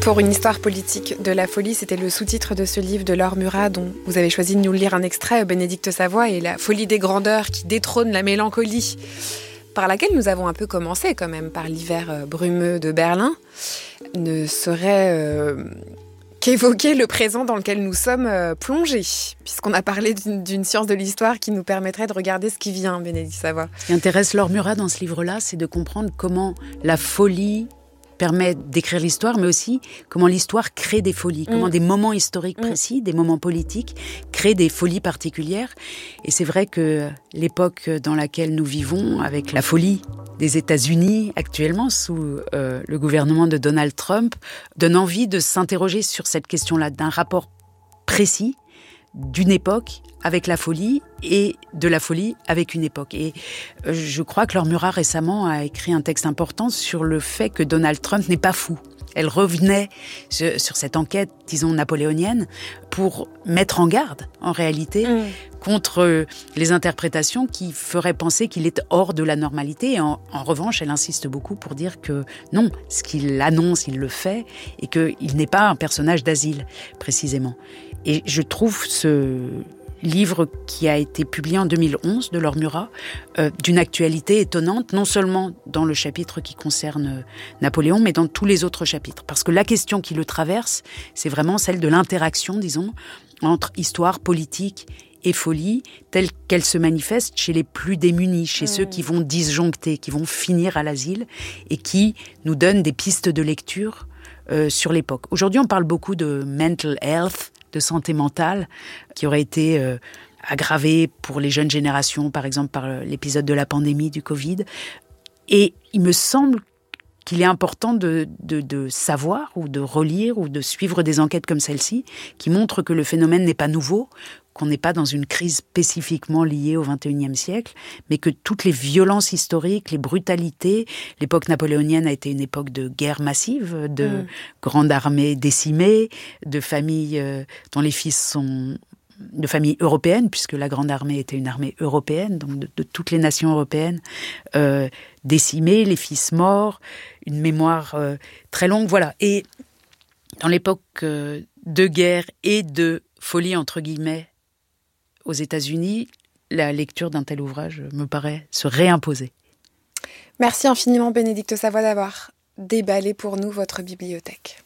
Pour une histoire politique de la folie, c'était le sous-titre de ce livre de Laure Murat dont vous avez choisi de nous lire un extrait, Bénédicte Savoie et la folie des grandeurs qui détrône la mélancolie, par laquelle nous avons un peu commencé quand même, par l'hiver brumeux de Berlin, ne serait qu'évoquer le présent dans lequel nous sommes plongés, puisqu'on a parlé d'une science de l'histoire qui nous permettrait de regarder ce qui vient, Bénédicte Savoie. Ce qui intéresse Laure Murat dans ce livre-là, c'est de comprendre comment la folie permet d'écrire l'histoire, mais aussi comment l'histoire crée des folies, comment des moments historiques précis, des moments politiques, créent des folies particulières. Et c'est vrai que l'époque dans laquelle nous vivons, avec la folie des États-Unis actuellement, sous le gouvernement de Donald Trump, donne envie de s'interroger sur cette question-là, d'un rapport précis d'une époque avec la folie et de la folie avec une époque. Et je crois que Laure Murat récemment a écrit un texte important sur le fait que Donald Trump n'est pas fou. Elle revenait sur cette enquête, disons, napoléonienne, pour mettre en garde, en réalité, contre les interprétations qui feraient penser qu'il est hors de la normalité. Et en revanche, elle insiste beaucoup pour dire que non, ce qu'il annonce, il le fait, et qu'il n'est pas un personnage d'asile, précisément. Et je trouve ce livre qui a été publié en 2011 de Laure Murat, d'une actualité étonnante, non seulement dans le chapitre qui concerne Napoléon, mais dans tous les autres chapitres. Parce que la question qui le traverse, c'est vraiment celle de l'interaction, disons, entre histoire, politique et folie, telle qu'elle se manifeste chez les plus démunis, chez ceux qui vont disjoncter, qui vont finir à l'asile, et qui nous donnent des pistes de lecture sur l'époque. Aujourd'hui, on parle beaucoup de mental health, de santé mentale, qui aurait été aggravée pour les jeunes générations, par exemple par l'épisode de la pandémie du Covid. Et il me semble qu'il est important de savoir ou de relire ou de suivre des enquêtes comme celle-ci, qui montrent que le phénomène n'est pas nouveau, qu'on n'est pas dans une crise spécifiquement liée au XXIe siècle, mais que toutes les violences historiques, les brutalités, l'époque napoléonienne a été une époque de guerre massive, de grandes armées décimées, de familles dont les fils sont de familles européennes, puisque la Grande Armée était une armée européenne, donc de toutes les nations européennes, décimées, les fils morts, une mémoire très longue, voilà. Et dans l'époque de guerre et de folie, entre guillemets, aux États-Unis, la lecture d'un tel ouvrage me paraît se réimposer. Merci infiniment, Bénédicte Savoie, d'avoir déballé pour nous votre bibliothèque.